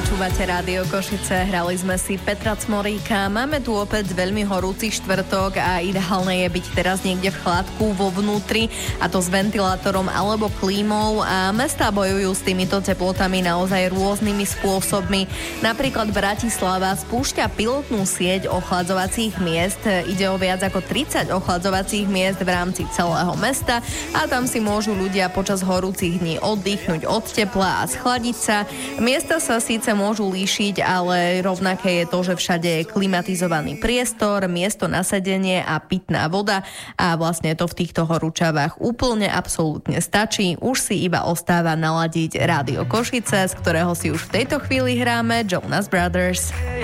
Počúvate Rádio Košice, hrali sme si Petra Cmoríka. Máme tu opäť veľmi horúci štvrtok a ideálne je byť teraz niekde v chladku vo vnútri, a to s ventilátorom alebo klímou, a mestá bojujú s týmito teplotami naozaj rôznymi spôsobmi. Napríklad Bratislava spúšťa pilotnú sieť ochladzovacích miest. Ide o viac ako 30 ochladzovacích miest v rámci celého mesta a tam si môžu ľudia počas horúcich dní oddychnúť od tepla a schladiť sa. Miesta sa síce môžu líšiť, ale rovnaké je to, že všade je klimatizovaný priestor, miesto na sedenie a pitná voda, a vlastne to v týchto horúčavách úplne absolútne stačí. Už si iba ostáva naladiť Rádio Košice, z ktorého si už v tejto chvíli hráme Jonas Brothers.